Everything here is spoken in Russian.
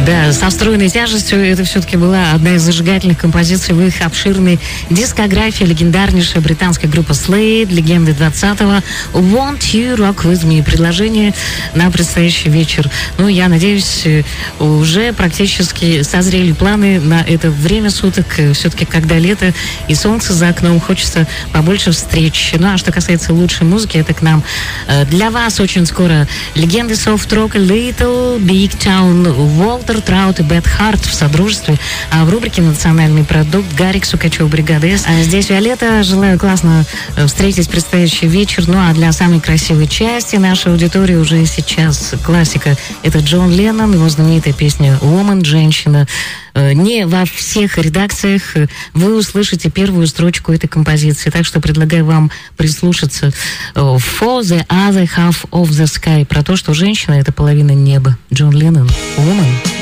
Да, со встроенной тяжестью это все-таки была одна из зажигательных композиций в их обширной дискографии. Легендарнейшая британская группа Slade, легенды 20-го. Want You Rock With Me. Предложение на предстоящий вечер. Ну, я надеюсь, уже практически созрели планы на это время суток. Все-таки, когда лето и солнце за окном, хочется побольше встреч. Ну, а что касается лучшей музыки, это к нам для вас очень скоро легенды софт-рока Little Big Town, Уолтер Траут и Бет Харт в содружестве. А в рубрике «Национальный продукт» Гарик Сукачев, бригада С. А здесь Виолетта. Желаю классно встретить предстоящий вечер. Ну, а для самой красивой части нашей аудитории уже сейчас классика. Это Джон Леннон, его знаменитая песня «Woman», «Женщина». Не во всех редакциях вы услышите первую строчку этой композиции, так что предлагаю вам прислушаться «For the other half of the sky», про то, что женщина — это половина неба. Джон Леннон, «Woman».